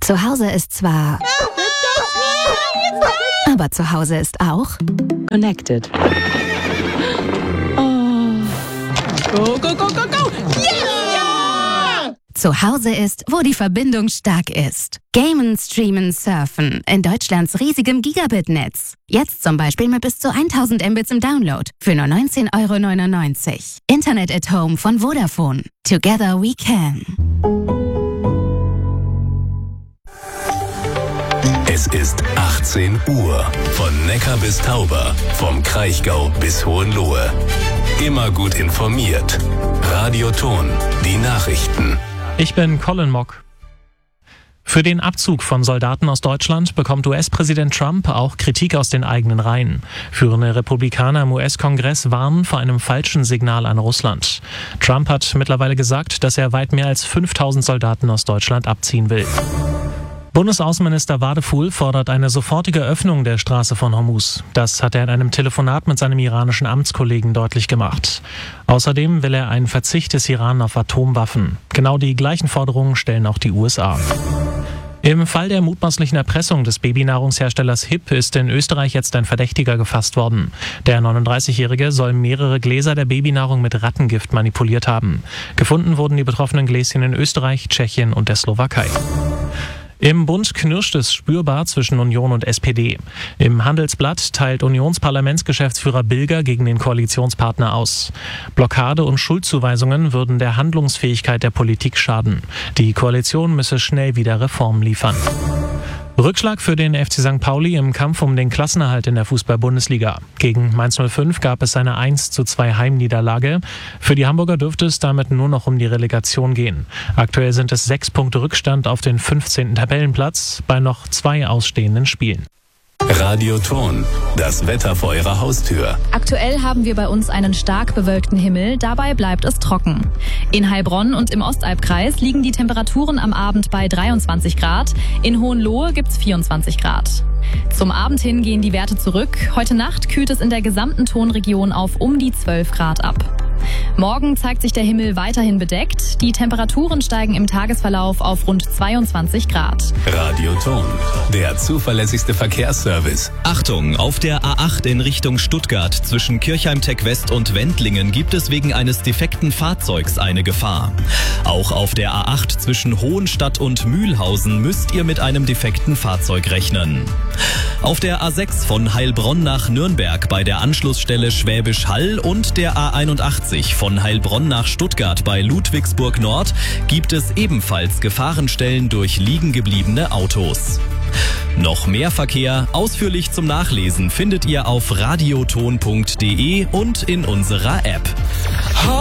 Zu Hause ist zwar... Aber zu Hause ist auch... Connected. Go, go, go, go, go! Yeah! Zu Hause ist, wo die Verbindung stark ist. Gamen, Streamen, Surfen in Deutschlands riesigem Gigabit-Netz. Jetzt zum Beispiel mit bis zu 1000 Mbits im Download für nur 19,99 €. Internet at Home von Vodafone. Together we can. Es ist 18 Uhr. Von Neckar bis Tauber, vom Kraichgau bis Hohenlohe. Immer gut informiert. Radio Ton, die Nachrichten. Ich bin Colin Mock. Für den Abzug von Soldaten aus Deutschland bekommt US-Präsident Trump auch Kritik aus den eigenen Reihen. Führende Republikaner im US-Kongress warnen vor einem falschen Signal an Russland. Trump hat mittlerweile gesagt, dass er weit mehr als 5000 Soldaten aus Deutschland abziehen will. Bundesaußenminister Wadefuhl fordert eine sofortige Öffnung der Straße von Hormuz. Das hat er in einem Telefonat mit seinem iranischen Amtskollegen deutlich gemacht. Außerdem will er einen Verzicht des Iran auf Atomwaffen. Genau die gleichen Forderungen stellen auch die USA. Im Fall der mutmaßlichen Erpressung des Babynahrungsherstellers HiP ist in Österreich jetzt ein Verdächtiger gefasst worden. Der 39-Jährige soll mehrere Gläser der Babynahrung mit Rattengift manipuliert haben. Gefunden wurden die betroffenen Gläschen in Österreich, Tschechien und der Slowakei. Im Bund knirscht es spürbar zwischen Union und SPD. Im Handelsblatt teilt Unionsparlamentsgeschäftsführer Bilger gegen den Koalitionspartner aus. Blockade und Schuldzuweisungen würden der Handlungsfähigkeit der Politik schaden. Die Koalition müsse schnell wieder Reformen liefern. Rückschlag für den FC St. Pauli im Kampf um den Klassenerhalt in der Fußball-Bundesliga. Gegen Mainz 05 gab es eine 1:2 Heimniederlage. Für die Hamburger dürfte es damit nur noch um die Relegation gehen. Aktuell sind es 6 Punkte Rückstand auf den 15. Tabellenplatz bei noch 2 ausstehenden Spielen. Radio Ton, das Wetter vor Ihrer Haustür. Aktuell haben wir bei uns einen stark bewölkten Himmel, dabei bleibt es trocken. In Heilbronn und im Ostalbkreis liegen die Temperaturen am Abend bei 23 Grad, in Hohenlohe gibt's 24 Grad. Zum Abend hin gehen die Werte zurück. Heute Nacht kühlt es in der gesamten Tonregion auf um die 12 Grad ab. Morgen zeigt sich der Himmel weiterhin bedeckt. Die Temperaturen steigen im Tagesverlauf auf rund 22 Grad. Radio Ton, der zuverlässigste Verkehrsservice. Achtung, auf der A8 in Richtung Stuttgart zwischen Kirchheim-Tech West und Wendlingen gibt es wegen eines defekten Fahrzeugs eine Gefahr. Auch auf der A8 zwischen Hohenstadt und Mühlhausen müsst ihr mit einem defekten Fahrzeug rechnen. Auf der A6 von Heilbronn nach Nürnberg bei der Anschlussstelle Schwäbisch Hall und der A81 von Heilbronn nach Stuttgart bei Ludwigsburg Nord gibt es ebenfalls Gefahrenstellen durch liegengebliebene Autos. Noch mehr Verkehr, ausführlich zum Nachlesen, findet ihr auf radioton.de und in unserer App.